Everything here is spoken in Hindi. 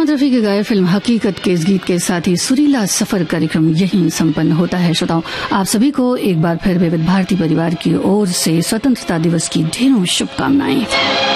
मोहम्मद रफी के गाए फिल्म हकीकत के इस गीत के साथ ही सुरीला सफर कार्यक्रम यहीं संपन्न होता है। श्रोताओं, आप सभी को एक बार फिर विविध भारती परिवार की ओर से स्वतंत्रता दिवस की ढेरों शुभकामनाएं।